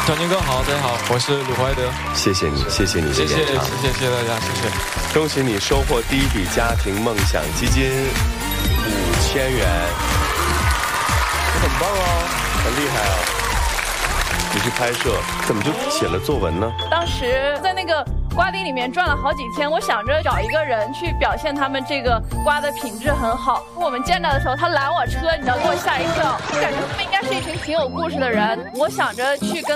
小宁哥好，大家好，我是鲁怀德。 谢谢你，谢谢你的演唱， 谢谢大家，谢谢。 恭喜你收获第一笔家庭梦想基金5000元，很棒哦，很厉害啊！你去拍摄，怎么就写了作文呢？ 当时在那个瓜地里面转了好几天，我想着找一个人去表现他们这个瓜的品质很好。我们见到的时候，他拦我车，你知道，给我吓一跳，感觉他们应该是一群挺有故事的人。我想着去跟